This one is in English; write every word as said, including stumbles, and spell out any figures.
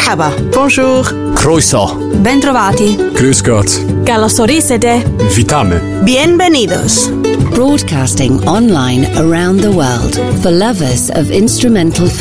Merhaba. Bonjour. Croeso. Bentrovati. Grüß Gott. Καλώς ορίσατε. Witamy. Bienvenidos. Broadcasting online around the world for lovers of instrumental